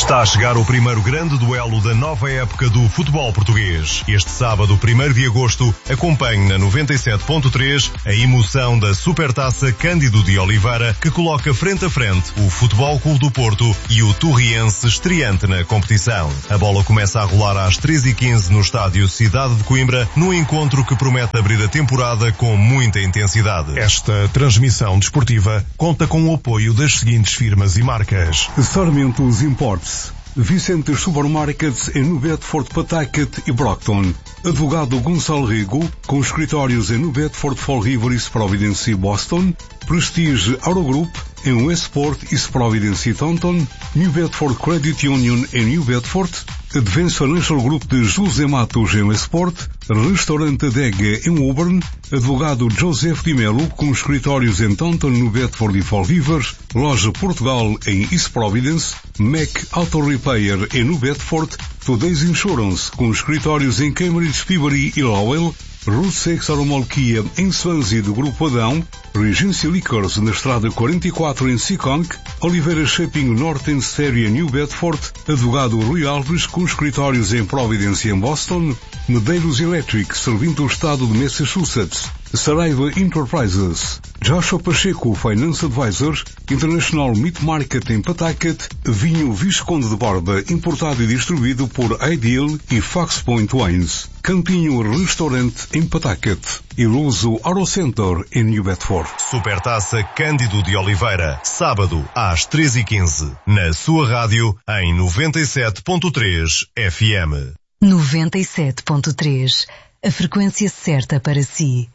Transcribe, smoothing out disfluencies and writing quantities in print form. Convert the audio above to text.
Está a chegar o primeiro grande duelo da nova época do futebol português. Este sábado, 1º de agosto, acompanhe na 97.3 a emoção da Supertaça Cândido de Oliveira, que coloca frente a frente o Futebol Clube do Porto e o Torriense, estreante na competição. A bola começa a rolar às 13h15 no estádio Cidade de Coimbra, num encontro que promete abrir a temporada com muita intensidade. Esta transmissão desportiva conta com o apoio das seguintes firmas e marcas: Sarmentos Imports, Vicente Supermarkets em Bedford, Pawtucket e Brockton. Advogado Gonçalo Rego, com escritórios em Bedford, Fall River, East Providence e Boston. Prestige Eurogroup em Westport, East Providence e Taunton. New Bedford Credit Union em New Bedford. Advance Financial Group de José Matos em Westport. Restaurante Dega em Woburn. Advogado Joseph Di Melo, com escritórios em Taunton, New Bedford e Fall River. Loja Portugal em East Providence. Mac Auto Repair em New Bedford. Today's Insurance, com escritórios em Cambridge, Peabody e Lowell. Route 6 Aromolquia em Swansea do Grupo Adão. Regency Liquors na Estrada 44 em Seekonk. Oliveira Shopping North em Stereo em New Bedford. Advogado Rui Alves, com escritórios em Providence e em Boston. Medeiros Electric, servindo o estado de Massachusetts. Saraiva Enterprises. Joshua Pacheco, Finance Advisor. International Meat Market em Pawtucket. Vinho Visconde de Borba, importado e distribuído por Ideal e Fox Point Wines. Campinho Restaurante em Pawtucket. Iluso Auto Center em New Bedford. Supertaça Cândido de Oliveira, sábado às 13h15, na sua rádio em 97.3 FM. 97.3, a frequência certa para si.